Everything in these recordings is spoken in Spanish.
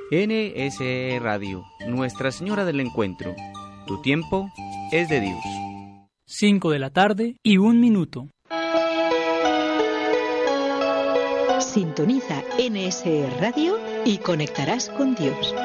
NSE Radio, Nuestra Señora del Encuentro. Tu tiempo es de Dios. 5 de la tarde y 1 minuto. Sintoniza NSE Radio y conectarás con Dios.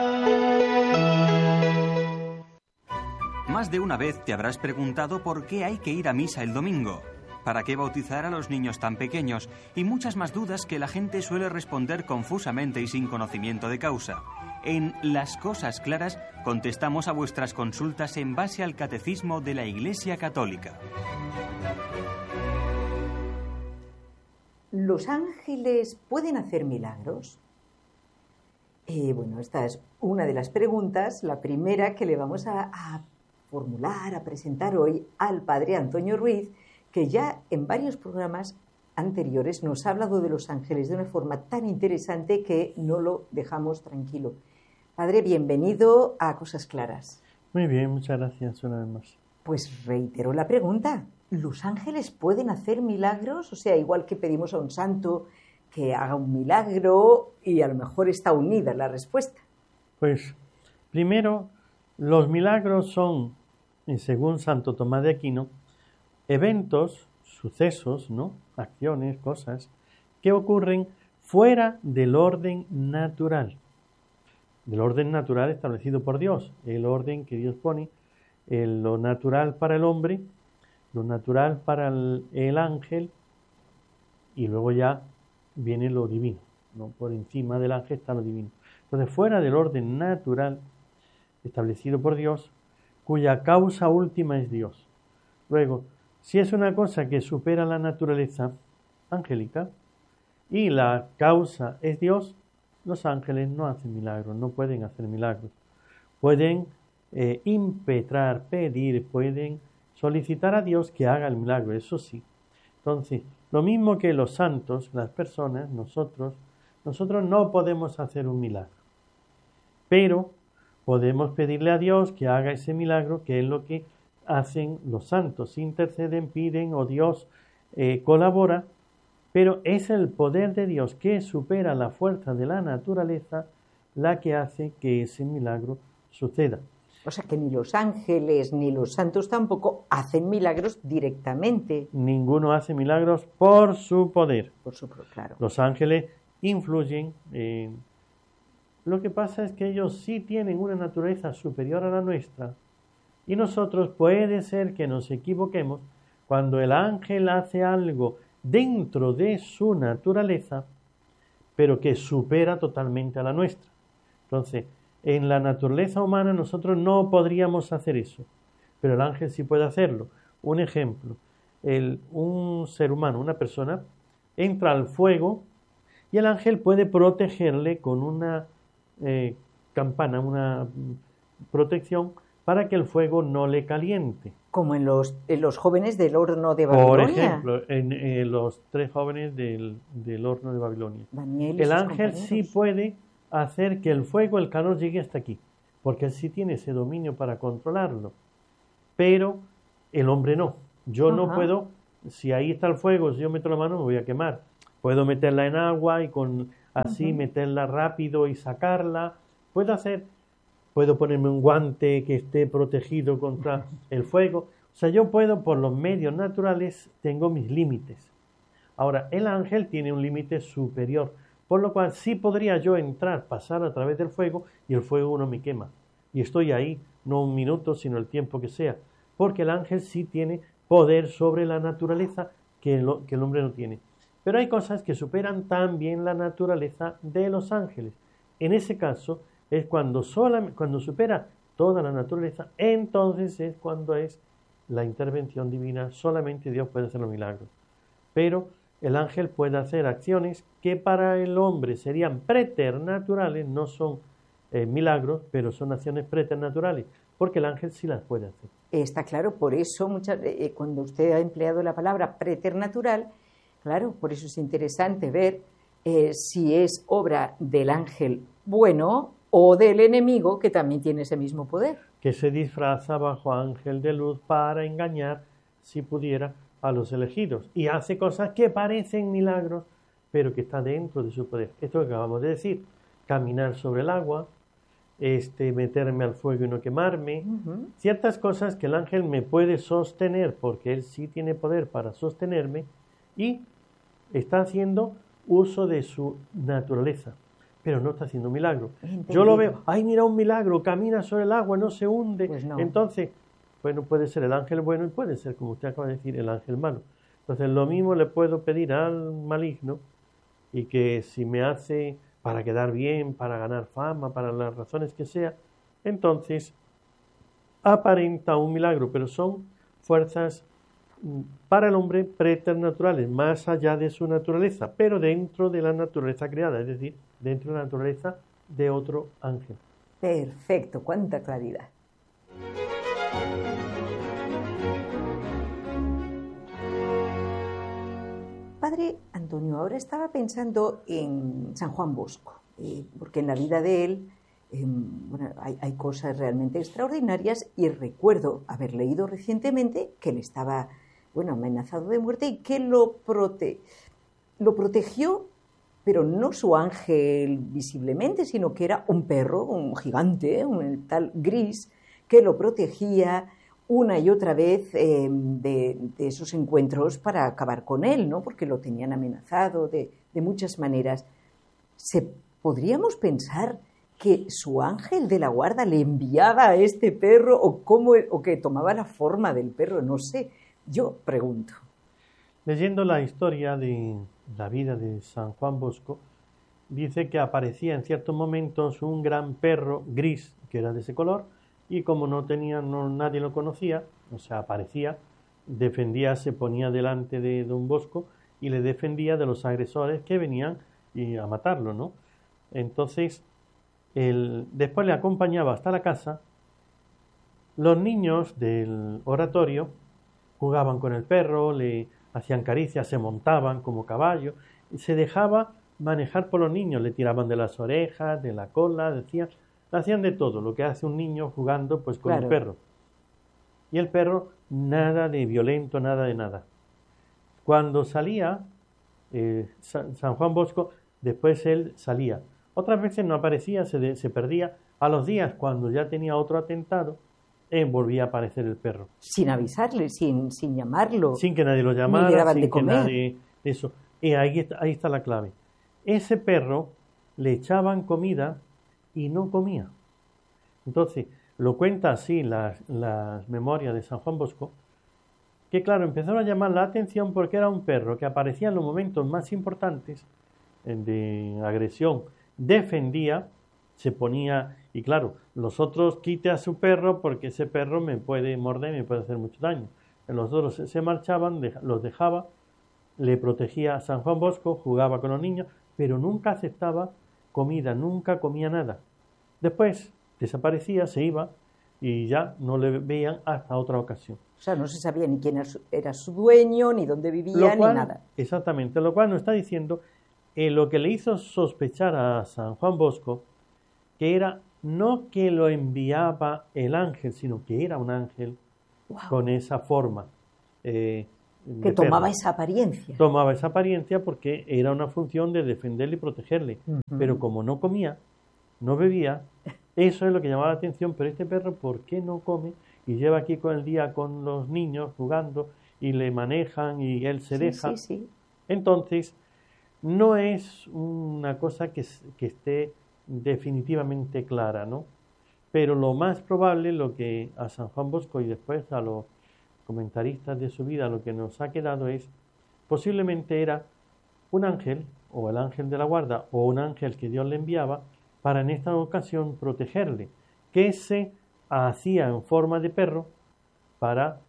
Más de una vez te habrás preguntado por qué hay que ir a misa el domingo. ¿Para qué bautizar a los niños tan pequeños? Y muchas más dudas que la gente suele responder confusamente y sin conocimiento de causa. En Las Cosas Claras contestamos a vuestras consultas en base al Catecismo de la Iglesia Católica. ¿Los ángeles pueden hacer milagros? Bueno, esta es una de las preguntas, la primera que le vamos a formular, a presentar hoy al Padre Antonio Ruiz, que ya en varios programas anteriores nos ha hablado de los ángeles de una forma tan interesante que no lo dejamos tranquilo. Padre, bienvenido a Cosas Claras. Muy bien, muchas gracias una vez más. Pues reitero la pregunta, ¿los ángeles pueden hacer milagros? O sea, igual que pedimos a un santo que haga un milagro y a lo mejor está unida la respuesta. Pues, primero, los milagros son, según Santo Tomás de Aquino, eventos, sucesos, ¿no? Acciones, cosas, que ocurren fuera del orden natural. Del orden natural establecido por Dios, el orden que Dios pone, lo natural para el hombre, lo natural para el ángel, y luego ya viene lo divino, ¿no? Por encima del ángel está lo divino. Entonces, fuera del orden natural establecido por Dios, cuya causa última es Dios. Luego, si es una cosa que supera la naturaleza angélica y la causa es Dios, los ángeles no hacen milagros, no pueden hacer milagros. Pueden impetrar, pedir, pueden solicitar a Dios que haga el milagro, eso sí. Entonces, lo mismo que los santos, las personas, nosotros no podemos hacer un milagro, pero podemos pedirle a Dios que haga ese milagro, que es lo que hacen los santos, interceden, piden o Dios colabora, pero es el poder de Dios que supera la fuerza de la naturaleza la que hace que ese milagro suceda. O sea que ni los ángeles ni los santos tampoco hacen milagros directamente. Ninguno hace milagros por su poder. Por su poder, claro. Los ángeles influyen. Lo que pasa es que ellos sí tienen una naturaleza superior a la nuestra. Y nosotros puede ser que nos equivoquemos cuando el ángel hace algo dentro de su naturaleza, pero que supera totalmente a la nuestra. Entonces, en la naturaleza humana nosotros no podríamos hacer eso, pero el ángel sí puede hacerlo. Un ejemplo, un ser humano, una persona, entra al fuego y el ángel puede protegerle con una campana, una protección, para que el fuego no le caliente. Como en los jóvenes del horno de Babilonia. Por ejemplo, en los 3 jóvenes del horno de Babilonia. Daniel y el sus ángel compañeros. sí puede hacer que el fuego, el calor llegue hasta aquí, porque él sí tiene ese dominio para controlarlo. Pero el hombre no. Yo no puedo, si ahí está el fuego, si yo meto la mano me voy a quemar. Puedo meterla en agua y así meterla rápido y sacarla. Puedo ponerme un guante que esté protegido contra el fuego. O sea, yo puedo, por los medios naturales, tengo mis límites. Ahora, el ángel tiene un límite superior, por lo cual sí podría yo entrar, pasar a través del fuego y el fuego no me quema. Y estoy ahí, no un minuto, sino el tiempo que sea. Porque el ángel sí tiene poder sobre la naturaleza que el hombre no tiene. Pero hay cosas que superan también la naturaleza de los ángeles. En ese caso es cuando supera toda la naturaleza, entonces es cuando es la intervención divina, solamente Dios puede hacer los milagros. Pero el ángel puede hacer acciones que para el hombre serían preternaturales, no son milagros, pero son acciones preternaturales, porque el ángel sí las puede hacer. Está claro, por eso cuando usted ha empleado la palabra preternatural, claro, por eso es interesante ver si es obra del ángel bueno o del enemigo, que también tiene ese mismo poder. Que se disfraza bajo ángel de luz para engañar, si pudiera, a los elegidos. Y hace cosas que parecen milagros, pero que está dentro de su poder. Esto que acabamos de decir, caminar sobre el agua, meterme al fuego y no quemarme, ciertas cosas que el ángel me puede sostener, porque él sí tiene poder para sostenerme, y está haciendo uso de su naturaleza, pero no está haciendo milagro. Yo lo veo, ¡ay, mira un milagro! Camina sobre el agua, no se hunde. Pues no. Entonces, bueno, puede ser el ángel bueno y puede ser, como usted acaba de decir, el ángel malo. Entonces, lo mismo le puedo pedir al maligno, y que si me hace para quedar bien, para ganar fama, para las razones que sea, entonces aparenta un milagro, pero son fuerzas para el hombre preternaturales, más allá de su naturaleza, pero dentro de la naturaleza creada, es decir, dentro de la naturaleza de otro ángel. Perfecto, cuánta claridad. Padre Antonio, ahora estaba pensando en San Juan Bosco, porque en la vida de él hay cosas realmente extraordinarias, y recuerdo haber leído recientemente que él estaba amenazado de muerte y que lo protegió, pero no su ángel visiblemente, sino que era un perro, un gigante, un tal Gris, que lo protegía una y otra vez de esos encuentros para acabar con él, ¿no? Porque lo tenían amenazado de muchas maneras. ¿Podríamos pensar que su ángel de la guarda le enviaba a este perro o que tomaba la forma del perro? No sé, yo pregunto. Leyendo la historia de la vida de San Juan Bosco, dice que aparecía en ciertos momentos un gran perro gris, que era de ese color, y como nadie lo conocía, o sea, aparecía, se ponía delante de don Bosco y le defendía de los agresores que venían a matarlo, ¿no? Entonces, después le acompañaba hasta la casa. Los niños del oratorio jugaban con el perro, le hacían caricias, se montaban como caballo, y se dejaba manejar por los niños, le tiraban de las orejas, de la cola, hacían de todo, lo que hace un niño jugando pues con el perro. Y el perro, nada de violento, nada de nada. Cuando salía San Juan Bosco, después él salía. Otras veces no aparecía, se perdía. A los días, cuando ya tenía otro atentado, volvía a aparecer el perro. Sin avisarle, sin llamarlo. Sin que nadie lo llamara, ni le daban sin de que comer. nadie... Eso. Y ahí está la clave. Ese perro le echaban comida y no comía. Entonces, lo cuenta así las memorias de San Juan Bosco, que claro, empezaron a llamar la atención porque era un perro que aparecía en los momentos más importantes de agresión, defendía, se ponía, y claro, los otros quite a su perro porque ese perro me puede morder y me puede hacer mucho daño. Los otros se marchaban, los dejaba, le protegía a San Juan Bosco, jugaba con los niños, pero nunca aceptaba comida, nunca comía nada. Después desaparecía, se iba y ya no le veían hasta otra ocasión. O sea, no se sabía ni quién era su dueño, ni dónde vivía, ni nada. Exactamente, lo cual nos está diciendo lo que le hizo sospechar a San Juan Bosco, que era no que lo enviaba el ángel, sino que era un ángel con esa forma. Que tomaba esa apariencia. Tomaba esa apariencia porque era una función de defenderle y protegerle. Pero como no comía, no bebía, eso es lo que llamaba la atención. Pero este perro, ¿por qué no come? Y lleva aquí con el día con los niños jugando y le manejan y él se deja. Sí. Entonces, no es una cosa que esté definitivamente clara, ¿no? Pero lo más probable, lo que a San Juan Bosco y después a los comentaristas de su vida, lo que nos ha quedado es, posiblemente era un ángel, o el ángel de la guarda, o un ángel que Dios le enviaba, para en esta ocasión protegerle, que se hacía en forma de perro para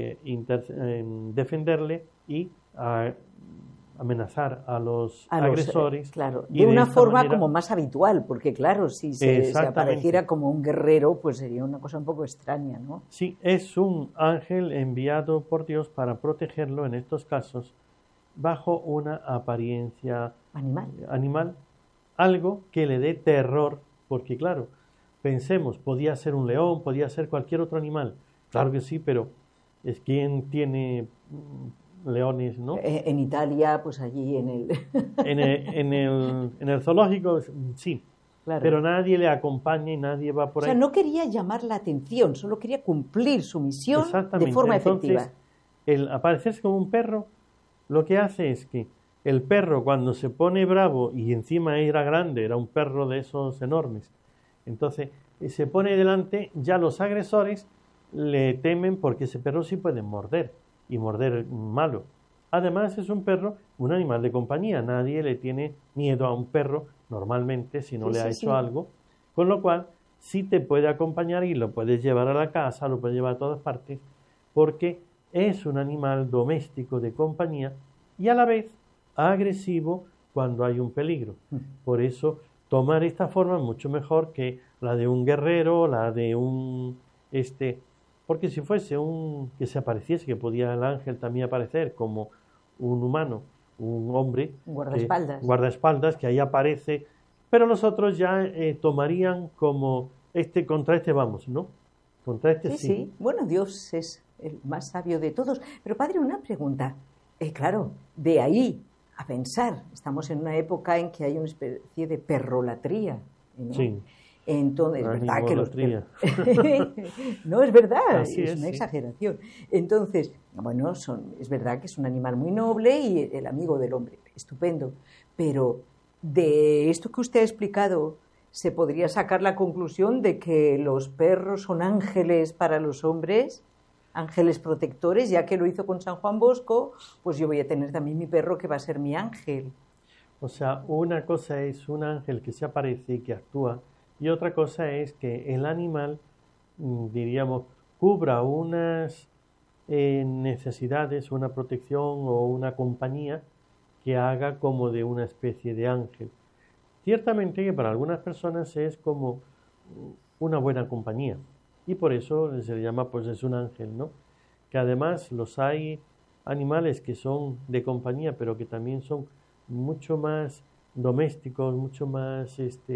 defenderle y amenazar a los agresores. Claro, de una forma como más habitual, porque claro, si se apareciera como un guerrero, pues sería una cosa un poco extraña, ¿no? Sí, es un ángel enviado por Dios para protegerlo en estos casos bajo una apariencia animal, algo que le dé terror, porque claro, pensemos, podía ser un león, podía ser cualquier otro animal, claro que sí, pero es quien tiene leones, ¿no? En Italia, pues allí en el... en el zoológico, sí, Claro. pero nadie le acompaña y nadie va por O ahí. sea, no quería llamar la atención, solo quería cumplir su misión de Exactamente. forma Entonces, efectiva. el aparecerse como un perro, lo que hace es que el perro, cuando se pone bravo, y encima era grande, era un perro de esos enormes, entonces se pone delante, ya los agresores le temen porque ese perro sí puede morder, y morder malo. Además es un perro, un animal de compañía, nadie le tiene miedo a un perro normalmente si no Sí, le ha sí, hecho sí. algo, con lo cual sí te puede acompañar y lo puedes llevar a la casa, lo puedes llevar a todas partes, porque es un animal doméstico de compañía y a la vez agresivo cuando hay un peligro. Por eso tomar esta forma es mucho mejor que la de un guerrero, la de un porque si fuese un que se apareciese, que podía el ángel también aparecer como un humano, un hombre, Un guardaespaldas. guardaespaldas, que ahí aparece, pero los otros ya tomarían como contra este vamos, ¿no? Contra este Sí, sí. sí. Bueno, Dios es el más sabio de todos. Pero padre, una pregunta. Claro, de ahí a pensar, estamos en una época en que hay una especie de perrolatría, ¿no? Sí. Entonces, es verdad que los Animolatría. no, es verdad, Así es es, una sí. exageración. Entonces, bueno, es verdad que es un animal muy noble y el amigo del hombre, estupendo. Pero de esto que usted ha explicado, se podría sacar la conclusión de que los perros son ángeles para los hombres, ángeles protectores, ya que lo hizo con San Juan Bosco, pues yo voy a tener también mi perro que va a ser mi ángel. O sea, una cosa es un ángel que se aparece y que actúa, y otra cosa es que el animal, diríamos, cubra unas necesidades, una protección o una compañía que haga como de una especie de ángel. Ciertamente que para algunas personas es como una buena compañía, y por eso se le llama, pues es un ángel, ¿no? Que además los hay animales que son de compañía, pero que también son mucho más domésticos, mucho más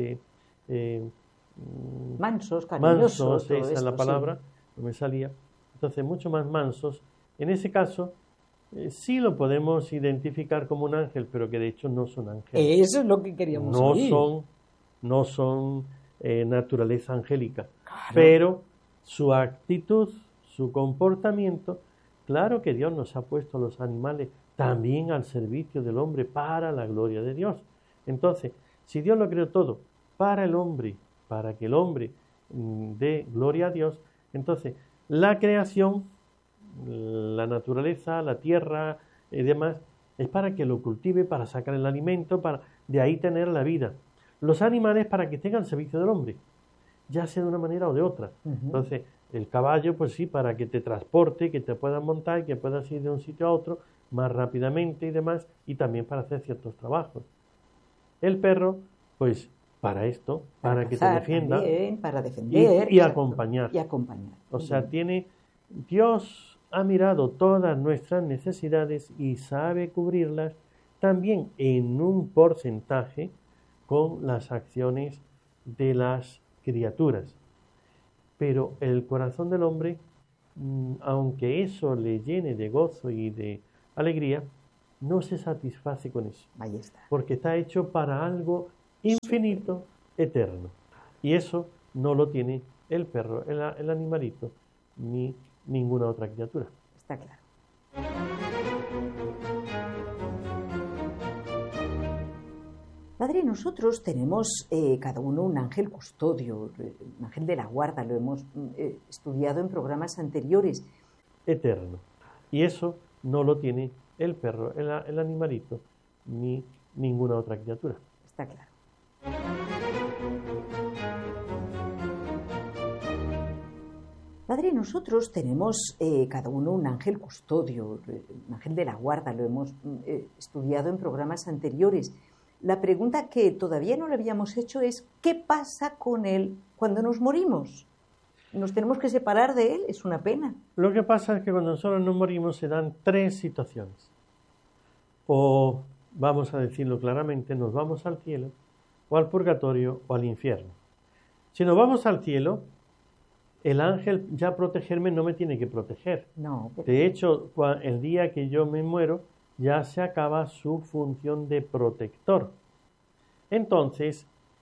Mansos, cariñosos, mansos, todo esa es esto, la palabra, sí. no me salía. Entonces, mucho más mansos. En ese caso, sí lo podemos identificar como un ángel, pero que de hecho no son ángeles. Eso es lo que queríamos No oír. no son naturaleza angélica, pero su actitud, su comportamiento, claro que Dios nos ha puesto a los animales también al servicio del hombre para la gloria de Dios. Entonces, si Dios lo creó todo para el hombre, para que el hombre dé gloria a Dios, entonces la creación, la naturaleza, la tierra y demás, es para que lo cultive, para sacar el alimento, para de ahí tener la vida. Los animales para que tengan servicio del hombre, ya sea de una manera o de otra. Entonces, el caballo, pues sí, para que te transporte, que te puedas montar, que puedas ir de un sitio a otro más rápidamente y demás, y también para hacer ciertos trabajos. El perro, pues para esto, para que te cazar defienda también, para defender y acompañar. Y acompañar. O sea, Dios ha mirado todas nuestras necesidades y sabe cubrirlas también en un porcentaje con las acciones de las criaturas. Pero el corazón del hombre, aunque eso le llene de gozo y de alegría, no se satisface con eso. Ahí está. Porque está hecho para algo infinito, eterno. Y eso no lo tiene el perro, el animalito, ni ninguna otra criatura. Está claro. Padre, nosotros tenemos cada uno un ángel custodio, un ángel de la guarda, lo hemos estudiado en programas anteriores. Eterno. Y eso no lo tiene el perro, el animalito, ni ninguna otra criatura. Está claro. Padre, nosotros tenemos cada uno un ángel custodio, un ángel de la guarda, lo hemos estudiado en programas anteriores. La pregunta que todavía no le habíamos hecho es, ¿qué pasa con él cuando nos morimos? ¿Nos tenemos que separar de él? Es una pena. Lo que pasa es que cuando nosotros nos morimos se dan tres situaciones. O, vamos a decirlo claramente, nos vamos al cielo, o al purgatorio, o al infierno. Si nos vamos al cielo, el ángel ya protegerme no me tiene que proteger. No. De hecho, el día que yo me muero, ya se acaba su función de protector. Entonces,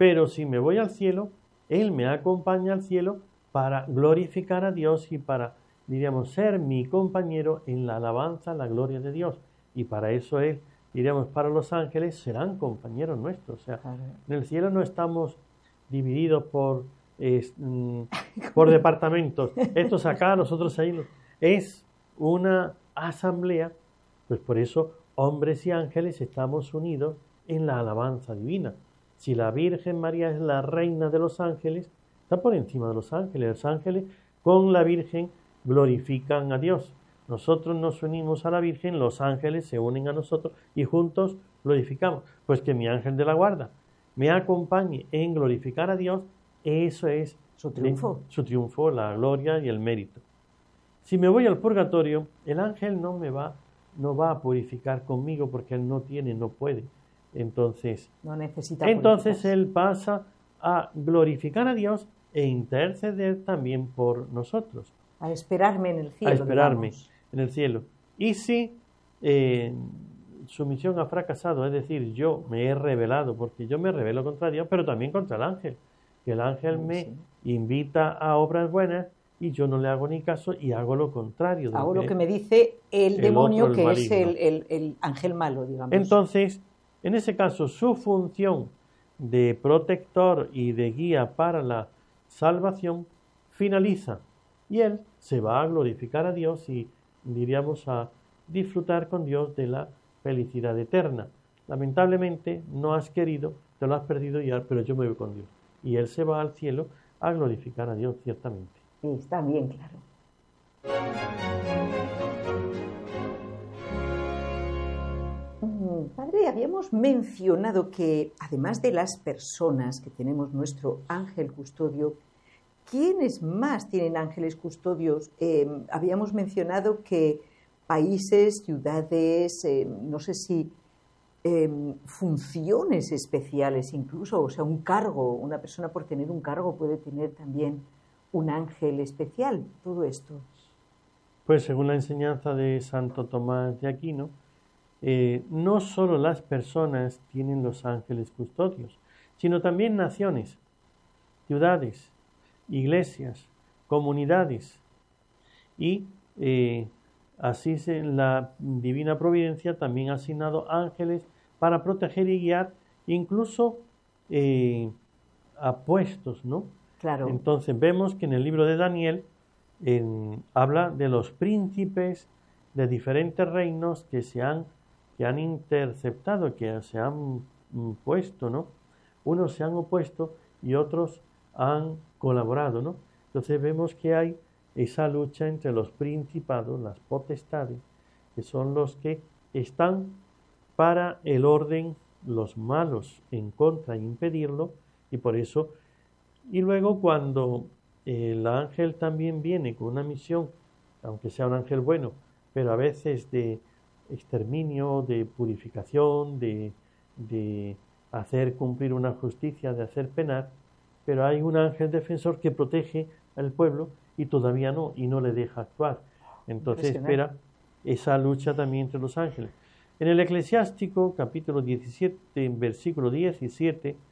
Pero si me voy al cielo, Él me acompaña al cielo para glorificar a Dios y para, diríamos, ser mi compañero en la alabanza, la gloria de Dios. Y para eso Él, diríamos, para los ángeles serán compañeros nuestros. O sea, en el cielo no estamos divididos por departamentos. Estos acá, nosotros ahí. Es una asamblea, pues por eso hombres y ángeles estamos unidos en la alabanza divina. Si la Virgen María es la reina de los ángeles, está por encima de los ángeles. Los ángeles con la Virgen glorifican a Dios. Nosotros nos unimos a la Virgen, los ángeles se unen a nosotros y juntos glorificamos. Pues que mi ángel de la guarda me acompañe en glorificar a Dios, eso es su triunfo, la gloria y el mérito. Si me voy al purgatorio, el ángel no va a purificar conmigo porque él no puede. Entonces, no necesita él pasa a glorificar a Dios e interceder también por nosotros. A esperarme en el cielo. A esperarme en el cielo. Y si su misión ha fracasado, es decir, yo me he rebelado, porque yo me rebelo contra Dios, pero también contra el ángel. Que el ángel me invita a obras buenas y yo no le hago ni caso y hago lo contrario. Hago lo que me dice el demonio, otro, que maligno. Es el ángel malo, digamos. Entonces, en ese caso, su función de protector y de guía para la salvación finaliza y él se va a glorificar a Dios y, diríamos, a disfrutar con Dios de la felicidad eterna. Lamentablemente no has querido, te lo has perdido ya, pero yo me voy con Dios. Y él se va al cielo a glorificar a Dios, ciertamente. Sí, está bien claro. Padre, habíamos mencionado que además de las personas que tenemos nuestro ángel custodio, ¿quiénes más tienen ángeles custodios? Habíamos mencionado que países, ciudades, no sé si funciones especiales incluso, o sea, un cargo, una persona por tener un cargo puede tener también un ángel especial, todo esto. Pues según la enseñanza de Santo Tomás de Aquino, no solo las personas tienen los ángeles custodios, sino también naciones, ciudades, iglesias, comunidades. Y así la Divina Providencia también ha asignado ángeles para proteger y guiar, incluso a puestos, ¿no? Claro. Entonces vemos que en el libro de Daniel habla de los príncipes de diferentes reinos que han interceptado, que se han puesto, ¿no? Unos se han opuesto y otros han colaborado, ¿no? Entonces vemos que hay esa lucha entre los principados, las potestades, que son los que están para el orden, los malos en contra, impedirlo, y por eso. Y luego cuando el ángel también viene con una misión, aunque sea un ángel bueno, pero a veces de exterminio, de purificación, de hacer cumplir una justicia, de hacer penar, pero hay un ángel defensor que protege al pueblo y todavía no, y no le deja actuar. Entonces espera esa lucha también entre los ángeles. En el Eclesiástico, capítulo 17, versículo 17,